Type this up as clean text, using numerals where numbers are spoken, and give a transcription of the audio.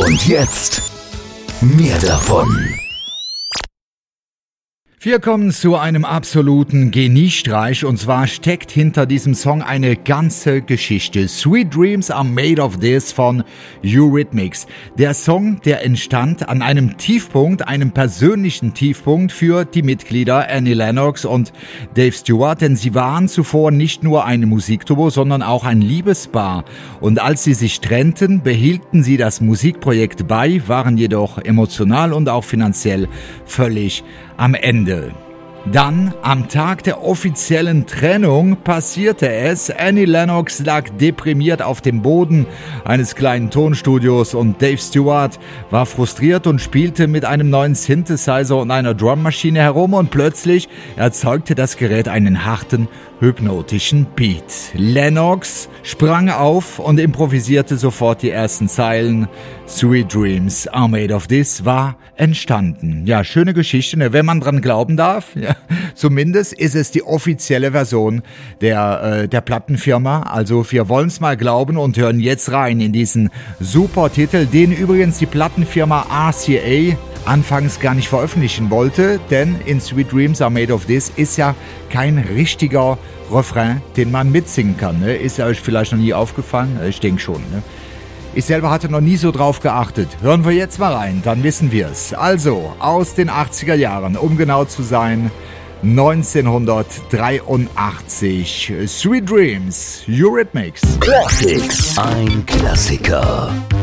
Und jetzt mehr davon. Wir kommen zu einem absoluten Geniestreich, und zwar steckt hinter diesem Song eine ganze Geschichte. Sweet Dreams Are Made of This von Eurythmics. Der Song, der entstand an einem Tiefpunkt, einem persönlichen Tiefpunkt für die Mitglieder Annie Lennox und Dave Stewart, denn sie waren zuvor nicht nur ein Musikduo, sondern auch ein Liebespaar. Und als sie sich trennten, behielten sie das Musikprojekt bei, waren jedoch emotional und auch finanziell völlig am Ende. Dann, am Tag der offiziellen Trennung, passierte es. Annie Lennox lag deprimiert auf dem Boden eines kleinen Tonstudios und Dave Stewart war frustriert und spielte mit einem neuen Synthesizer und einer Drummaschine herum, und plötzlich erzeugte das Gerät einen harten, hypnotischen Beat. Lennox sprang auf und improvisierte sofort die ersten Zeilen. Sweet Dreams Are Made of This war entstanden. Ja, schöne Geschichte, ne? Wenn man dran glauben darf. Ja, zumindest ist es die offizielle Version der Plattenfirma. Also wir wollen es mal glauben und hören jetzt rein in diesen super Titel, den übrigens die Plattenfirma RCA anfangs gar nicht veröffentlichen wollte, denn in Sweet Dreams Are Made of This ist ja kein richtiger Refrain, den man mitsingen kann. Ne? Ist euch vielleicht noch nie aufgefallen? Ich denke schon. Ne? Ich selber hatte noch nie so drauf geachtet. Hören wir jetzt mal rein, dann wissen wir es. Also, aus den 80er Jahren, um genau zu sein, 1983. Sweet Dreams, Eurythmics. Classics, ein Klassiker.